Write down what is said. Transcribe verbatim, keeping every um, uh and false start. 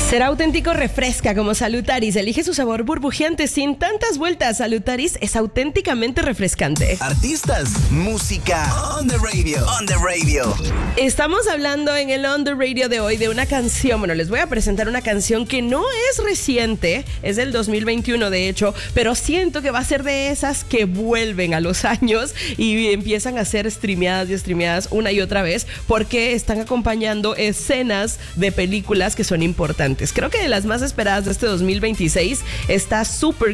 Ser auténtico refresca como Salutaris. Elige su sabor burbujeante sin tantas vueltas. Salutaris es auténticamente refrescante. Artistas, música, on the radio, on the radio. Estamos hablando en el On The Radio de hoy de una canción. Bueno, les voy a presentar una canción que no es reciente, es del dos mil veintiuno de hecho, pero siento que va a ser de esas que vuelven a los años y empiezan a ser streameadas y streameadas una y otra vez porque están acompañando escenas de películas que son importantes. Creo que de las más esperadas de este dos mil veintiséis está Super